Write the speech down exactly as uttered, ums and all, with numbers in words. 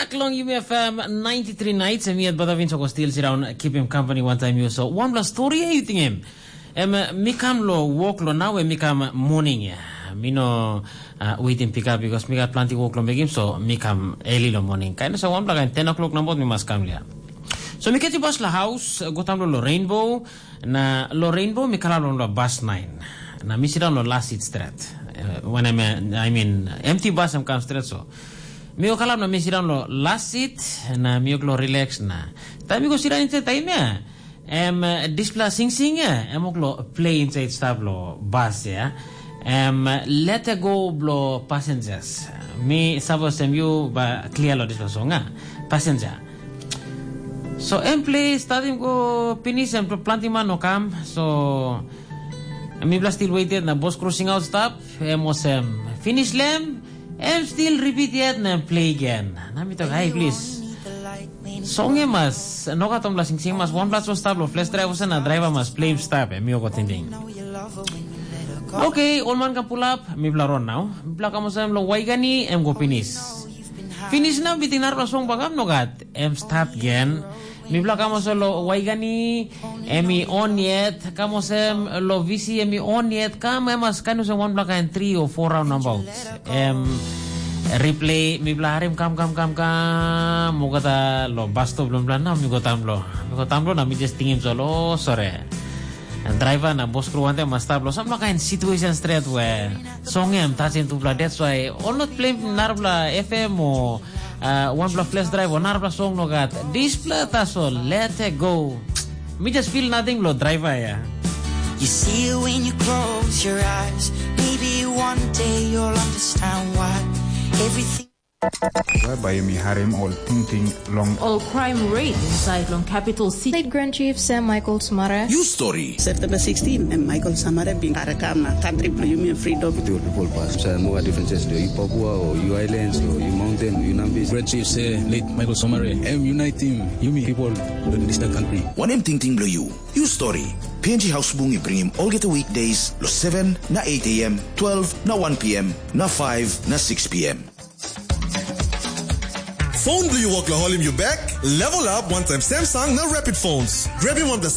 back long U M F M ninety-three nights and me at Badavin Soko still sit down keep him company one time you so one plus story you think him em mikam lo walk lo now and mikam morning ya me no uh, waiting pick up because me got plenty walk lo make him so mikam early lo morning kind of so one like ten o'clock na me must come here so me keti bus la house go tam lo rainbow na lo rainbow me kala lo bus nine na me sit down lo last seat straight uh, when I mean I mean empty bus I'm come straight so Mio kalam na mi sirang lo last seat na mio lo relax na. Tapi ko sirang inte time ya. Em display sing sing ya. Em lo play inside stuff lo bus ya. Em let go lo passengers. Mi sabo sem you ba clear lo display so nga passenger. So em play starting ko finish em planting man no kam so mi bla still waited na boss crossing out stop. Em was em finish lem. I'm still repeat yet and play again. Nami to hey please. Song mas no ka tom lasing sing mas one plus one stop lo flash drive sa na driver mas play stop eh mio ko tinding. Okay, all man can pull up, mi blaron now. Bla ka mo sa lo waigani em go finish. Finish now bitinar la song bagam no gat. Em stop again. Mi bla ka mo sa lo waigani emi on yet ka mo sa lo visi emi on yet ka mas kanu sa one block and three or four round about. Em replay mi bla harim kam kam kam kam mo kata lo basto belum belum na mi ko tam lo. Mi ko tam lo na mi just tingin solo sore. And driver na boss crew ante mas tab lo some kind situation straight where song em touching to bla that's why all not play narbla F M or uh, one block flash drive or narbla song no gat display taso let it go me just feel nothing lo driver ya you see it when you close your eyes maybe one day you'll understand why everything by mi harem all thinking long all crime rate inside long capital city State Grand Chief Sam Michael Samara You story September sixteenth and Michael Samara being Karakam na country premium freedom to people pass so more differences do you Papua or you islands or you mountain you Nambis Grand Chief say late Michael Samara am unite team you me people in this country one em ting ting blow you You story P N G House Bungi bring him all get the weekdays lo seven na eight a m twelve na one p m na five na six p m Phone do you work la holim you back? Level up one time Samsung na Rapid phones. Grab him one the